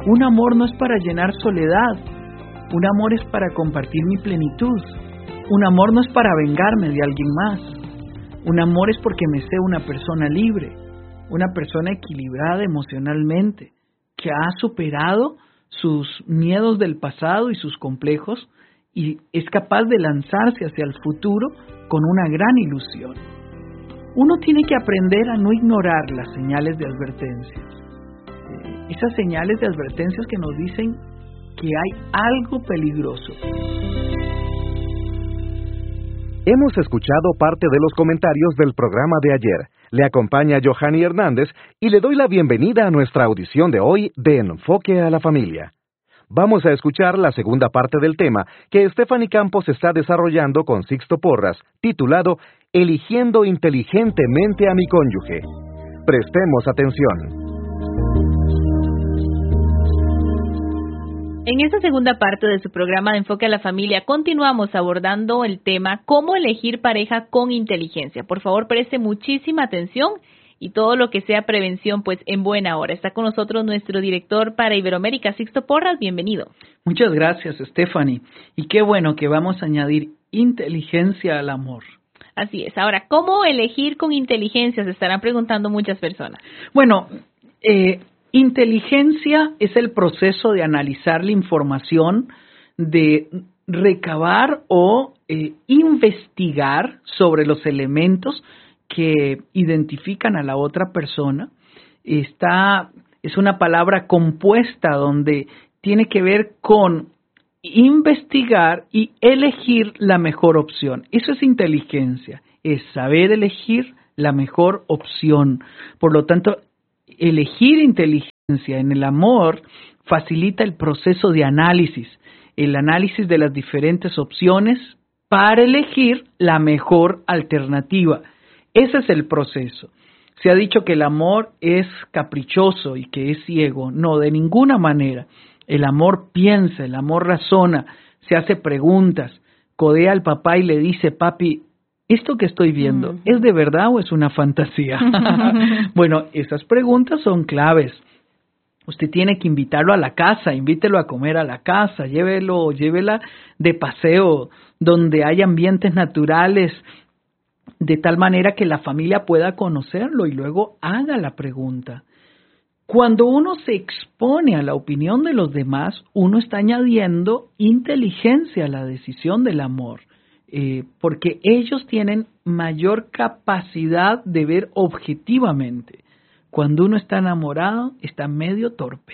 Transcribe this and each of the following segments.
Un amor no es para llenar soledad. Un amor es para compartir mi plenitud. Un amor no es para vengarme de alguien más. Un amor es porque me sé una persona libre, una persona equilibrada emocionalmente, que ha superado sus miedos del pasado y sus complejos y es capaz de lanzarse hacia el futuro con una gran ilusión. Uno tiene que aprender a no ignorar las señales de advertencias. Esas señales de advertencias que nos dicen que hay algo peligroso. Hemos escuchado parte de los comentarios del programa de ayer. Le acompaña Johanny Hernández y le doy la bienvenida a nuestra audición de hoy de Enfoque a la Familia. Vamos a escuchar la segunda parte del tema que Stephanie Campos está desarrollando con Sixto Porras, titulado Eligiendo inteligentemente a mi cónyuge. Prestemos atención. En esta segunda parte de su programa de Enfoque a la Familia, continuamos abordando el tema cómo elegir pareja con inteligencia. Por favor, preste muchísima atención y todo lo que sea prevención, pues en buena hora. Está con nosotros nuestro director para Iberoamérica, Sixto Porras. Bienvenido. Muchas gracias, Stephanie. Y qué bueno que vamos a añadir inteligencia al amor. Así es. Ahora, ¿cómo elegir con inteligencia? Se estarán preguntando muchas personas. Bueno, inteligencia es el proceso de analizar la información, de recabar o investigar sobre los elementos que identifican a la otra persona. Es una palabra compuesta donde tiene que ver con investigar y elegir la mejor opción. Eso es inteligencia, es saber elegir la mejor opción. Por lo tanto, elegir inteligencia en el amor facilita el proceso de análisis, el análisis de las diferentes opciones para elegir la mejor alternativa. Ese es el proceso. Se ha dicho que el amor es caprichoso y que es ciego. No, de ninguna manera. El amor piensa, el amor razona, se hace preguntas, codea al papá y le dice, papi, ¿esto que estoy viendo es de verdad o es una fantasía? Bueno, esas preguntas son claves. Usted tiene que invitarlo a la casa, invítelo a comer a la casa, llévela de paseo donde hay ambientes naturales, de tal manera que la familia pueda conocerlo y luego haga la pregunta. Cuando uno se expone a la opinión de los demás, uno está añadiendo inteligencia a la decisión del amor. Porque ellos tienen mayor capacidad de ver objetivamente. Cuando uno está enamorado, está medio torpe.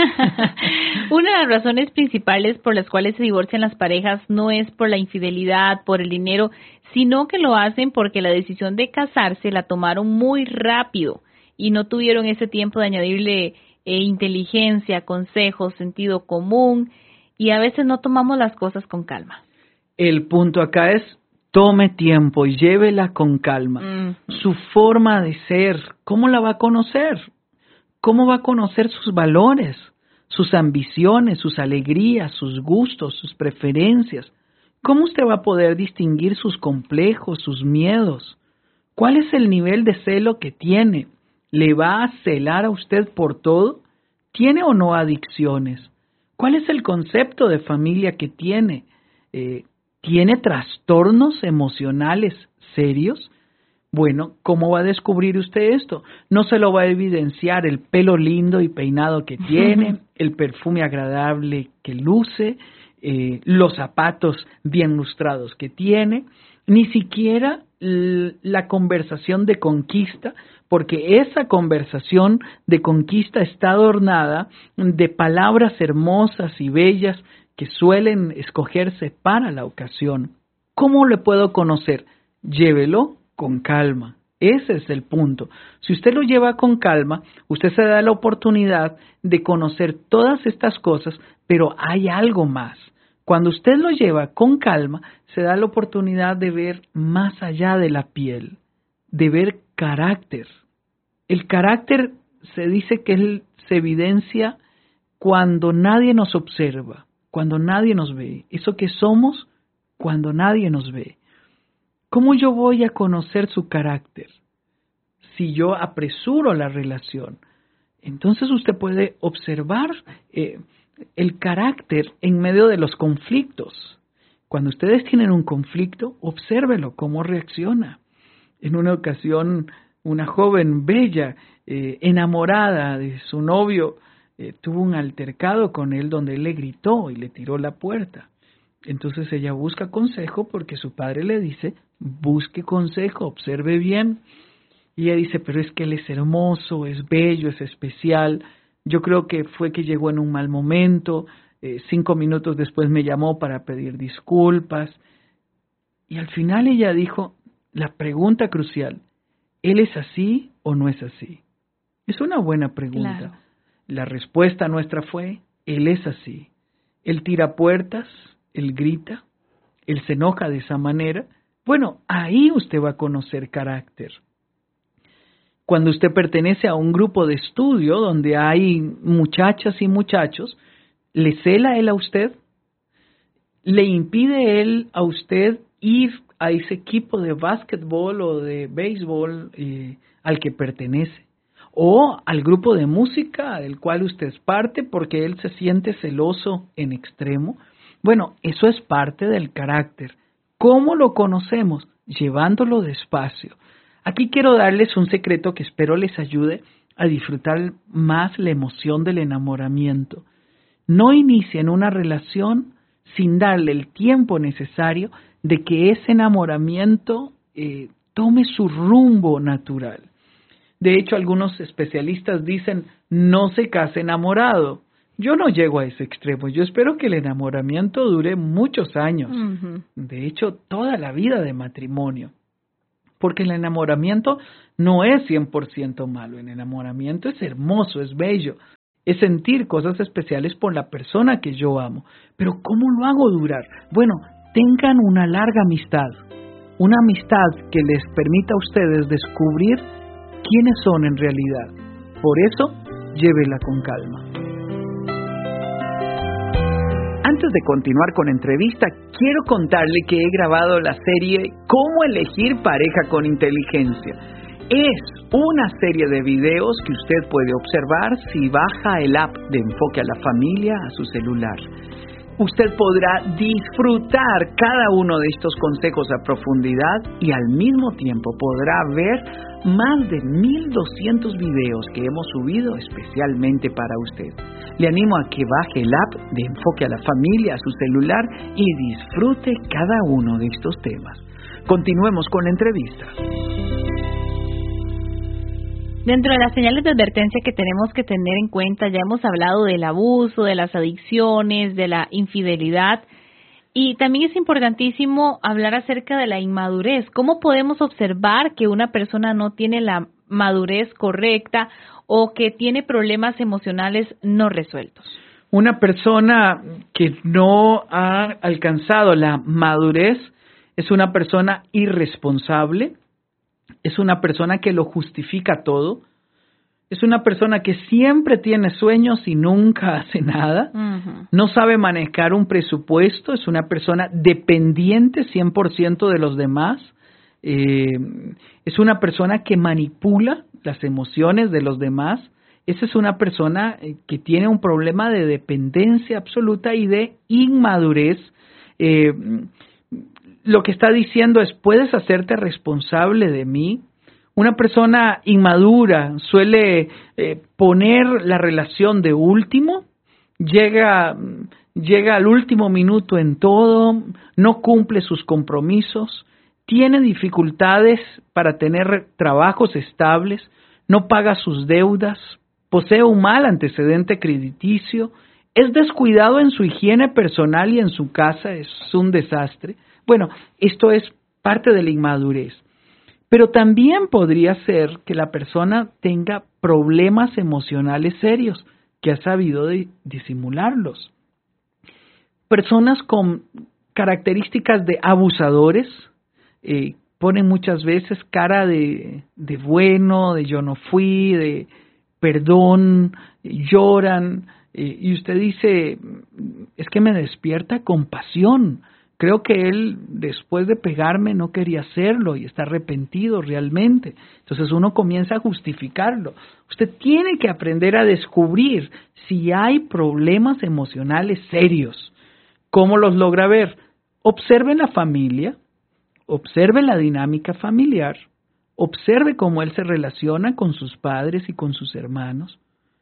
Una de las razones principales por las cuales se divorcian las parejas no es por la infidelidad, por el dinero, sino que lo hacen porque la decisión de casarse la tomaron muy rápido y no tuvieron ese tiempo de añadirle inteligencia, consejos, sentido común, y a veces no tomamos las cosas con calma. El punto acá es, tome tiempo y llévela con calma. Su forma de ser, ¿cómo la va a conocer? ¿Cómo va a conocer sus valores, sus ambiciones, sus alegrías, sus gustos, sus preferencias? ¿Cómo usted va a poder distinguir sus complejos, sus miedos? ¿Cuál es el nivel de celo que tiene? ¿Le va a celar a usted por todo? ¿Tiene o no adicciones? ¿Cuál es el concepto de familia que tiene? ¿Tiene trastornos emocionales serios? Bueno, ¿cómo va a descubrir usted esto? No se lo va a evidenciar el pelo lindo y peinado que tiene, el perfume agradable que luce, los zapatos bien lustrados que tiene, ni siquiera la conversación de conquista, porque esa conversación de conquista está adornada de palabras hermosas y bellas que suelen escogerse para la ocasión. ¿Cómo le puedo conocer? Llévelo con calma. Ese es el punto. Si usted lo lleva con calma, usted se da la oportunidad de conocer todas estas cosas, pero hay algo más. Cuando usted lo lleva con calma, se da la oportunidad de ver más allá de la piel, de ver carácter. El carácter se dice que se evidencia cuando nadie nos observa, cuando nadie nos ve. Eso que somos cuando nadie nos ve. ¿Cómo yo voy a conocer su carácter? Si yo apresuro la relación, Entonces usted puede observar el carácter en medio de los conflictos. Cuando ustedes tienen un conflicto, obsérvelo, cómo reacciona. En una ocasión, una joven bella, enamorada de su novio, tuvo un altercado con él donde él le gritó y le tiró la puerta. Entonces ella busca consejo porque su padre le dice, busque consejo, observe bien. Y ella dice, pero es que él es hermoso, es bello, es especial. Yo creo que fue que llegó en un mal momento. 5 minutos después me llamó para pedir disculpas. Y al final ella dijo, la pregunta crucial, ¿él es así o no es así? Es una buena pregunta. Claro. La respuesta nuestra fue, él es así. Él tira puertas, él grita, él se enoja de esa manera. Bueno, ahí usted va a conocer carácter. Cuando usted pertenece a un grupo de estudio donde hay muchachas y muchachos, ¿le cela él a usted? ¿Le impide él a usted ir a ese equipo de básquetbol o de béisbol al que pertenece? ¿O al grupo de música del cual usted es parte porque él se siente celoso en extremo? Bueno, eso es parte del carácter. ¿Cómo lo conocemos? Llevándolo despacio. Aquí quiero darles un secreto que espero les ayude a disfrutar más la emoción del enamoramiento. No inicien una relación sin darle el tiempo necesario de que ese enamoramiento tome su rumbo natural. De hecho, algunos especialistas dicen, no se case enamorado. Yo no llego a ese extremo. Yo espero que el enamoramiento dure muchos años. Uh-huh. De hecho, toda la vida de matrimonio. Porque el enamoramiento no es 100% malo. El enamoramiento es hermoso, es bello. Es sentir cosas especiales por la persona que yo amo. Pero ¿cómo lo hago durar? Bueno, tengan una larga amistad. Una amistad que les permita a ustedes descubrir quiénes son en realidad. Por eso, llévela con calma. Antes de continuar con la entrevista, quiero contarle que he grabado la serie Cómo elegir pareja con inteligencia. Es una serie de videos que usted puede observar si baja el app de Enfoque a la Familia a su celular. Usted podrá disfrutar cada uno de estos consejos a profundidad y al mismo tiempo podrá ver más de 1,200 videos que hemos subido especialmente para usted. Le animo a que baje el app de Enfoque a la Familia a su celular y disfrute cada uno de estos temas. Continuemos con la entrevista. Dentro de las señales de advertencia que tenemos que tener en cuenta, ya hemos hablado del abuso, de las adicciones, de la infidelidad, y también es importantísimo hablar acerca de la inmadurez. ¿Cómo podemos observar que una persona no tiene la madurez correcta o que tiene problemas emocionales no resueltos? Una persona que no ha alcanzado la madurez es una persona irresponsable. Es una persona que lo justifica todo. Es una persona que siempre tiene sueños y nunca hace nada. Uh-huh. No sabe manejar un presupuesto. Es una persona dependiente 100% de los demás. Es una persona que manipula las emociones de los demás. Esa es una persona que tiene un problema de dependencia absoluta y de inmadurez. Lo que está diciendo es, ¿puedes hacerte responsable de mí? Una persona inmadura suele poner la relación de último, llega al último minuto en todo, no cumple sus compromisos, tiene dificultades para tener trabajos estables, no paga sus deudas, posee un mal antecedente crediticio, es descuidado en su higiene personal y en su casa, es un desastre. Bueno, esto es parte de la inmadurez. Pero también podría ser que la persona tenga problemas emocionales serios, que ha sabido disimularlos. Personas con características de abusadores ponen muchas veces cara de bueno, de yo no fui, de perdón, lloran, y usted dice, es que me despierta compasión Creo que él, después de pegarme, no quería hacerlo y está arrepentido realmente. Entonces uno comienza a justificarlo. Usted tiene que aprender a descubrir si hay problemas emocionales serios. ¿Cómo los logra ver? Observe la familia, observe la dinámica familiar, observe cómo él se relaciona con sus padres y con sus hermanos,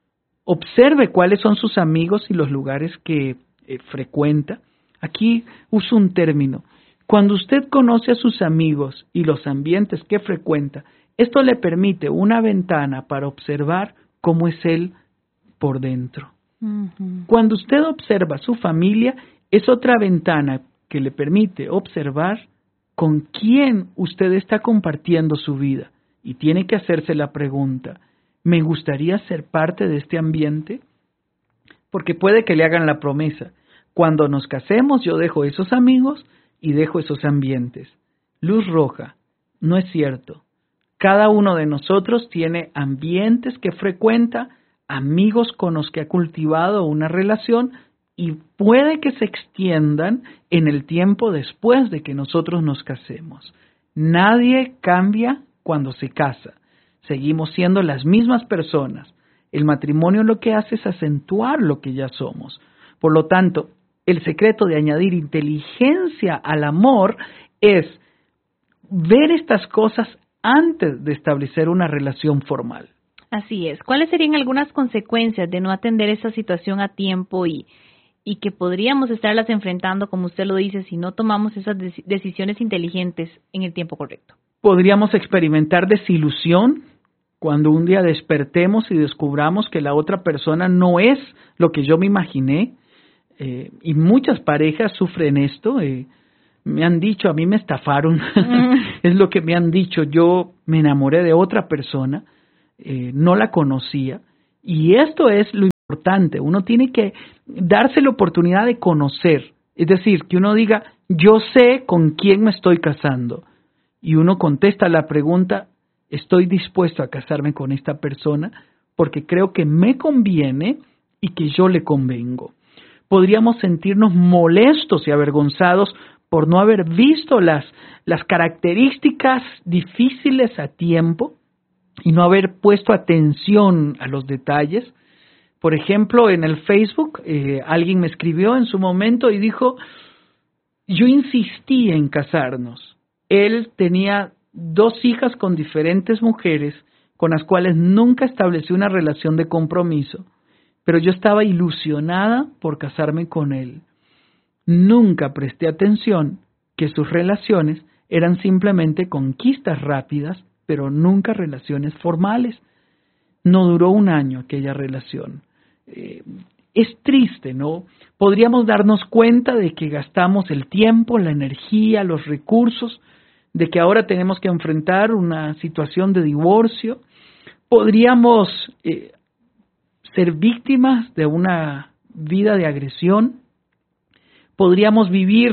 observe cuáles son sus amigos y los lugares que frecuenta. Aquí uso un término. Cuando usted conoce a sus amigos y los ambientes que frecuenta, esto le permite una ventana para observar cómo es él por dentro. Uh-huh. Cuando usted observa a su familia, es otra ventana que le permite observar con quién usted está compartiendo su vida. Y tiene que hacerse la pregunta, ¿me gustaría ser parte de este ambiente? Porque puede que le hagan la promesa. Cuando nos casemos, yo dejo esos amigos y dejo esos ambientes. Luz roja, no es cierto. Cada uno de nosotros tiene ambientes que frecuenta, amigos con los que ha cultivado una relación y puede que se extiendan en el tiempo después de que nosotros nos casemos. Nadie cambia cuando se casa. Seguimos siendo las mismas personas. El matrimonio lo que hace es acentuar lo que ya somos. Por lo tanto, el secreto de añadir inteligencia al amor es ver estas cosas antes de establecer una relación formal. Así es. ¿Cuáles serían algunas consecuencias de no atender esa situación a tiempo y que podríamos estarlas enfrentando, como usted lo dice, si no tomamos esas decisiones inteligentes en el tiempo correcto? Podríamos experimentar desilusión cuando un día despertemos y descubramos que la otra persona no es lo que yo me imaginé. Y muchas parejas sufren esto. Me han dicho, a mí me estafaron, es lo que me han dicho. Yo me enamoré de otra persona, no la conocía. Y esto es lo importante. Uno tiene que darse la oportunidad de conocer. Es decir, que uno diga, yo sé con quién me estoy casando. Y uno contesta la pregunta, estoy dispuesto a casarme con esta persona porque creo que me conviene y que yo le convengo. Podríamos sentirnos molestos y avergonzados por no haber visto las características difíciles a tiempo y no haber puesto atención a los detalles. Por ejemplo, en el Facebook, alguien me escribió en su momento y dijo, yo insistí en casarnos. Él tenía 2 hijas con diferentes mujeres con las cuales nunca estableció una relación de compromiso. Pero yo estaba ilusionada por casarme con él. Nunca presté atención que sus relaciones eran simplemente conquistas rápidas, pero nunca relaciones formales. No duró 1 año aquella relación. Es triste, ¿no? Podríamos darnos cuenta de que gastamos el tiempo, la energía, los recursos, de que ahora tenemos que enfrentar una situación de divorcio. Podríamos ser víctimas de una vida de agresión. Podríamos vivir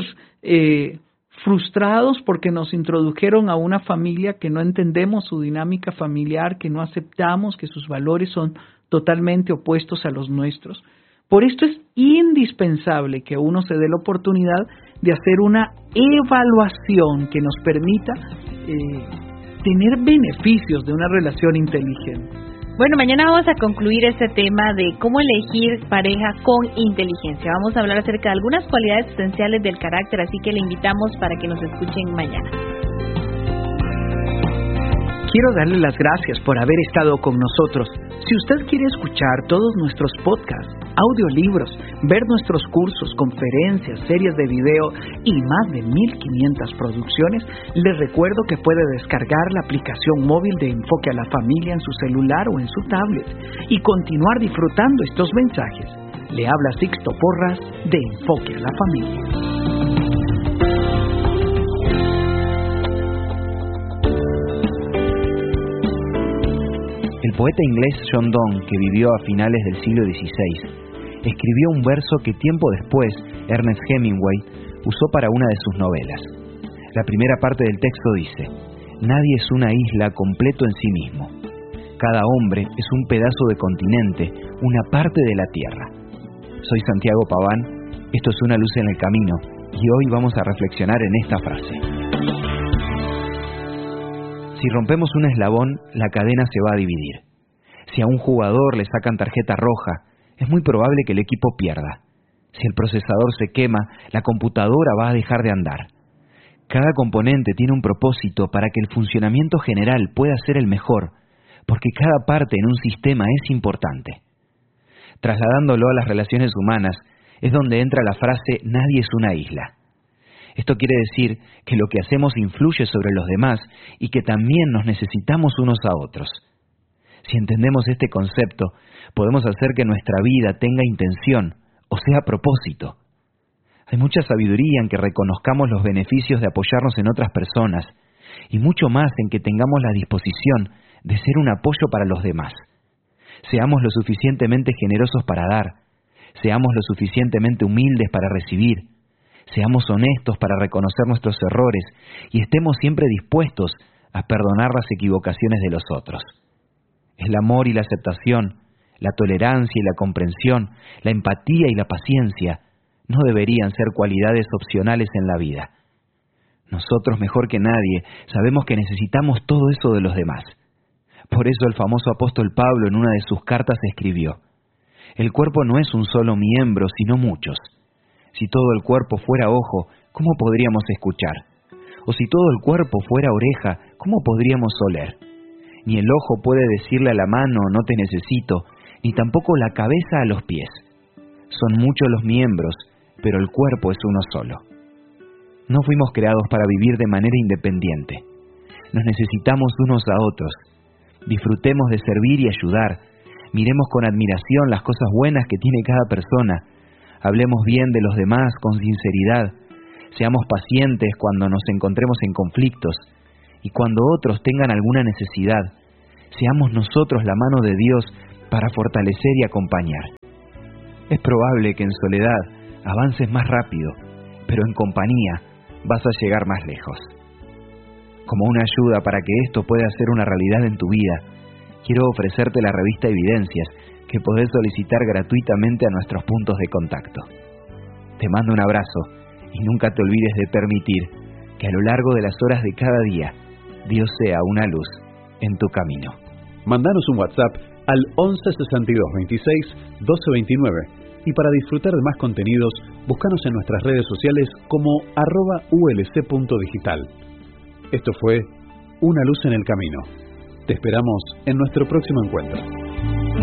frustrados porque nos introdujeron a una familia que no entendemos su dinámica familiar, que no aceptamos, que sus valores son totalmente opuestos a los nuestros. Por esto es indispensable que uno se dé la oportunidad de hacer una evaluación que nos permita tener beneficios de una relación inteligente. Bueno, mañana vamos a concluir este tema de cómo elegir pareja con inteligencia. Vamos a hablar acerca de algunas cualidades esenciales del carácter, así que le invitamos para que nos escuchen mañana. Quiero darle las gracias por haber estado con nosotros. Si usted quiere escuchar todos nuestros podcasts, audiolibros, ver nuestros cursos, conferencias, series de video y más de 1,500 producciones, le recuerdo que puede descargar la aplicación móvil de Enfoque a la Familia en su celular o en su tablet y continuar disfrutando estos mensajes. Le habla Sixto Porras de Enfoque a la Familia. El poeta inglés John Donne, que vivió a finales del siglo XVI, escribió un verso que tiempo después Ernest Hemingway usó para una de sus novelas. La primera parte del texto dice: nadie es una isla completo en sí mismo. Cada hombre es un pedazo de continente, una parte de la tierra. Soy Santiago Paván, esto es Una luz en el camino, Y hoy vamos a reflexionar en esta frase. Si rompemos un eslabón, la cadena se va a dividir. Si a un jugador le sacan tarjeta roja, es muy probable que el equipo pierda. Si el procesador se quema, la computadora va a dejar de andar. Cada componente tiene un propósito para que el funcionamiento general pueda ser el mejor, porque cada parte en un sistema es importante. Trasladándolo a las relaciones humanas, es donde entra la frase «nadie es una isla». Esto quiere decir que lo que hacemos influye sobre los demás y que también nos necesitamos unos a otros. Si entendemos este concepto, podemos hacer que nuestra vida tenga intención, o sea, propósito. Hay mucha sabiduría en que reconozcamos los beneficios de apoyarnos en otras personas y mucho más en que tengamos la disposición de ser un apoyo para los demás. Seamos lo suficientemente generosos para dar, seamos lo suficientemente humildes para recibir, seamos honestos para reconocer nuestros errores y estemos siempre dispuestos a perdonar las equivocaciones de los otros. El amor y la aceptación, la tolerancia y la comprensión, la empatía y la paciencia no deberían ser cualidades opcionales en la vida. Nosotros, mejor que nadie, sabemos que necesitamos todo eso de los demás. Por eso el famoso apóstol Pablo en una de sus cartas escribió: «El cuerpo no es un solo miembro, sino muchos. Si todo el cuerpo fuera ojo, ¿cómo podríamos escuchar? O si todo el cuerpo fuera oreja, ¿cómo podríamos oler? Ni el ojo puede decirle a la mano, no te necesito, ni tampoco la cabeza a los pies. Son muchos los miembros, pero el cuerpo es uno solo». No fuimos creados para vivir de manera independiente. Nos necesitamos unos a otros. Disfrutemos de servir y ayudar. Miremos con admiración las cosas buenas que tiene cada persona. Hablemos bien de los demás con sinceridad. Seamos pacientes cuando nos encontremos en conflictos. Y cuando otros tengan alguna necesidad, seamos nosotros la mano de Dios para fortalecer y acompañar. Es probable que en soledad avances más rápido, pero en compañía vas a llegar más lejos. Como una ayuda para que esto pueda ser una realidad en tu vida, quiero ofrecerte la revista Evidencias, que podés solicitar gratuitamente a nuestros puntos de contacto. Te mando un abrazo y nunca te olvides de permitir que a lo largo de las horas de cada día, Dios sea una luz en tu camino. Mandanos un WhatsApp al 11 62 26 12 29 y para disfrutar de más contenidos, búscanos en nuestras redes sociales como @ulc.digital. Esto fue Una luz en el camino. Te esperamos en nuestro próximo encuentro.